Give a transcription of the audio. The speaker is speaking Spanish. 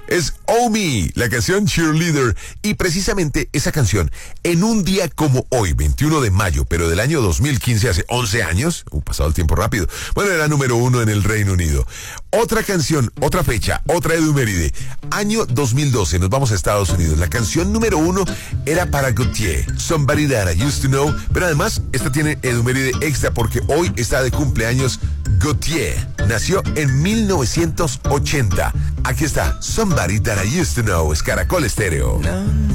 Es Oh Me, la canción Cheerleader. Y precisamente esa canción, en un día como hoy, 21 de mayo, pero del año 2015, hace 11 años, pasado el tiempo rápido, bueno, era número 1 en el Reino Unido. Otra canción, otra fecha, otra efeméride. Año 2012, nos vamos a Estados Unidos. La canción número 1 era para Gautier, Somebody That I Used to Know. Pero además, esta tiene efeméride extra porque hoy está de cumpleaños Gautier. Nació en 1980. Aquí está, Somebody That I Used to Know, es Caracol Estéreo.